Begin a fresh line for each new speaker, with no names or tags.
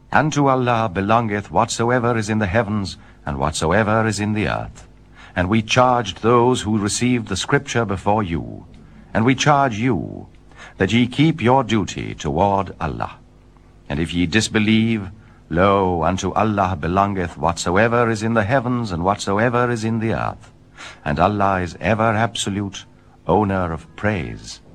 And to Allah belongeth whatsoever is in the heavens and whatsoever is in the earth. And we charged those who received the scripture before you, and we charge you, that ye keep your duty toward Allah. And if ye disbelieve, lo, unto Allah belongeth whatsoever is in the heavens and whatsoever is in the earth. And Allah is ever absolute, owner of praise.